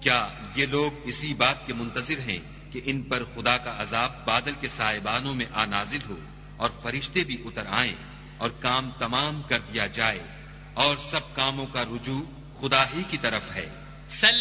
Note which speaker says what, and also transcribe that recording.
Speaker 1: क्या ये लोग इसी बात के मुंतजिर हैं कि इन पर खुदा का अजाब बादल के सायबानों में आ नाजिल हो और फरिश्ते भी उतर आएं और काम तमाम कर दिया जाए और सब कामों का रुजू खुदा ही की तरफ है।